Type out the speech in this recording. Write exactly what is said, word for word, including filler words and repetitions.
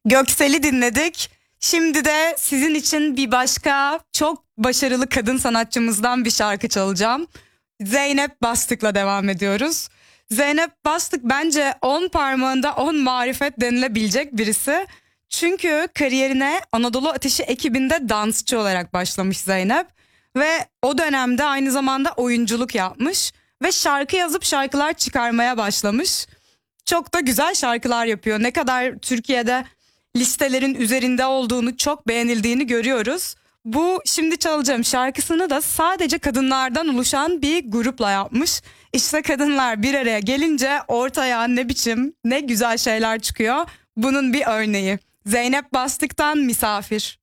Göksel'i dinledik. Şimdi de sizin için bir başka çok başarılı kadın sanatçımızdan bir şarkı çalacağım. Zeynep Bastık'la devam ediyoruz. Zeynep Bastık bence on parmağında on marifet denilebilecek birisi. Çünkü kariyerine Anadolu Ateşi ekibinde dansçı olarak başlamış Zeynep. Ve o dönemde aynı zamanda oyunculuk yapmış. Ve şarkı yazıp şarkılar çıkarmaya başlamış. Çok da güzel şarkılar yapıyor. Ne kadar Türkiye'de listelerin üzerinde olduğunu, çok beğenildiğini görüyoruz. Bu şimdi çalacağım şarkısını da sadece kadınlardan oluşan bir grupla yapmış. İşte kadınlar bir araya gelince ortaya ne biçim, ne güzel şeyler çıkıyor. Bunun bir örneği. Zeynep Bastık'tan Misafir.